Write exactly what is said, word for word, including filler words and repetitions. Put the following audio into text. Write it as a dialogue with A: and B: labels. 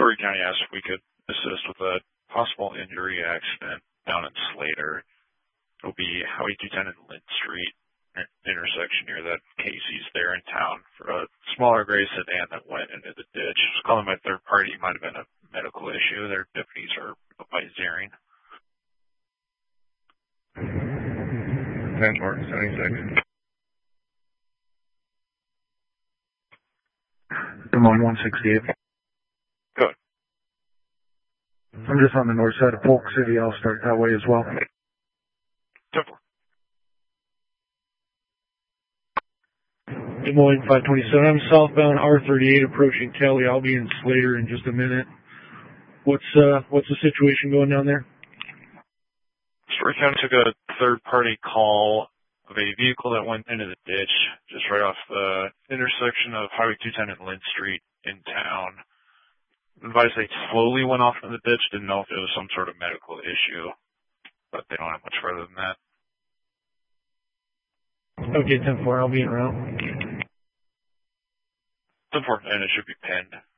A: Story County asked if we could assist with a possible injury accident down in Slater. It'll be Highway two ten and Lynn Street intersection near that Casey's there in town for a smaller gray sedan that went into the ditch. I was calling my third party. It might have been a medical issue. Their deputies are up by Zering.
B: ten four, seventy-six.
C: Des Moines one sixty-eight.
A: Good.
C: I'm just on the north side of Polk City. I'll start that way as well.
A: ten four.
C: Des Moines five twenty-seven. I'm southbound R thirty-eight approaching Kelly. I'll be in Slater in just a minute. What's uh what's the situation going down there?
A: Story County took a third-party call of a vehicle that went into the ditch just right off the intersection of Highway two ten and Lynn Street in town. Advised they slowly went off into the ditch. Didn't know if it was some sort of medical issue, but they don't have much further than that.
C: Okay, ten four. I'll be en route.
A: ten four, and it should be pinned.